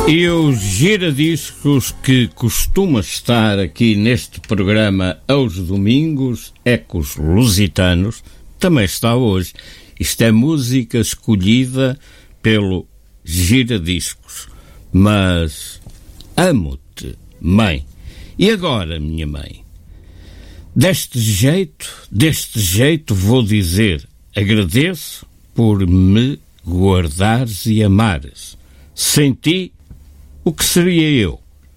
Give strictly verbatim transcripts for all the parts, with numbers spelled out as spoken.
E o giradiscos que costuma estar aqui neste programa aos domingos, Ecos Lusitanos, também está hoje. Isto é música escolhida pelo giradiscos. Mas amo-te, mãe. E agora, minha mãe? Deste jeito, deste jeito vou dizer, agradeço por me guardares e amares. Sem ti, o que seria eu?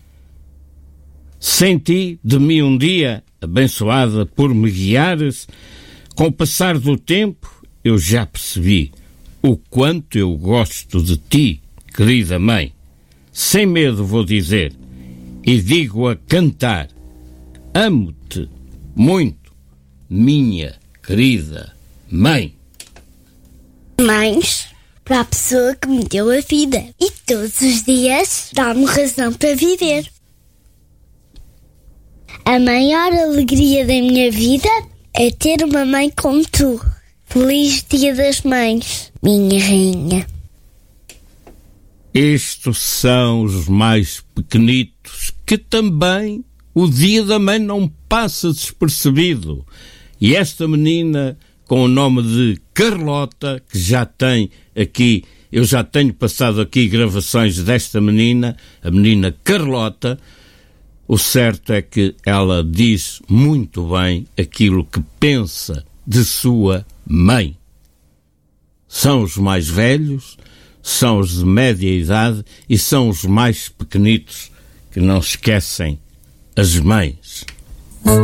Sem ti, de mim um dia, abençoada por me guiares, com o passar do tempo, eu já percebi o quanto eu gosto de ti, querida mãe. Sem medo vou dizer, e digo a cantar, amo-te muito, minha querida mãe. Mães, para a pessoa que me deu a vida e todos os dias dá-me razão para viver. A maior alegria da minha vida é ter uma mãe como tu. Feliz Dia das Mães, minha rainha. Estes são os mais pequenitos que também o Dia da Mãe não passa despercebido. E esta menina com o nome de Carlota, que já tem aqui, eu já tenho passado aqui gravações desta menina, a menina Carlota. O certo é que ela diz muito bem aquilo que pensa de sua mãe. São os mais velhos, são os de média idade e são os mais pequenitos que não esquecem as mães.